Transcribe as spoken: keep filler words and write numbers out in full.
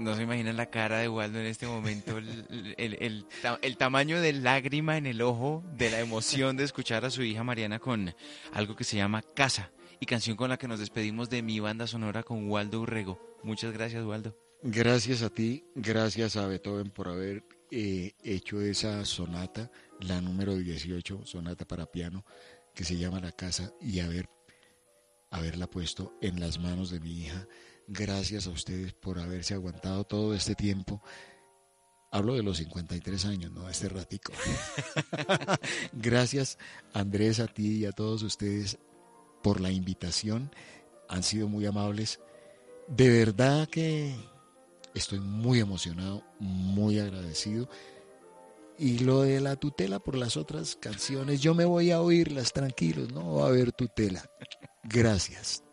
No se imaginan la cara de Waldo en este momento, el, el, el ta- el tamaño de lágrima en el ojo de la emoción de escuchar a su hija Mariana con algo que se llama Casa y canción con la que nos despedimos de mi banda sonora con Waldo Urrego. Muchas gracias, Waldo. Gracias a ti, gracias a Beethoven por haber eh, hecho esa sonata, la número dieciocho, sonata para piano, que se llama La Casa, y haber, haberla puesto en las manos de mi hija. Gracias a ustedes por haberse aguantado todo este tiempo. Hablo de los cincuenta y tres años, ¿no? Este ratico. Gracias, Andrés, a ti y a todos ustedes por la invitación. Han sido muy amables. De verdad que estoy muy emocionado, muy agradecido. Y lo de la tutela por las otras canciones, yo me voy a oírlas tranquilos, no va a haber tutela. Gracias.